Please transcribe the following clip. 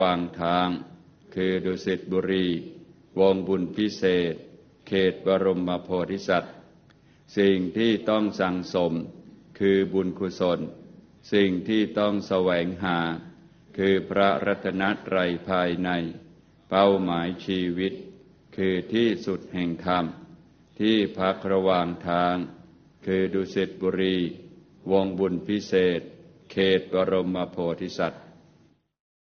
วางทางคือดุสิตบุรีวงบุญพิเศษเขตบรมโพธิสัตว์สิ่งที่ต้องสั่งสมคือบุญกุศลสิ่งที่ต้องแสวงหาคือพระรัตนตรัยภายในเป้าหมายชีวิตคือที่สุดแห่งธรรมที่พักระหว่างทางคือดุสิตบุรีวงบุญพิเศษเขตบรมโพธิสัตว์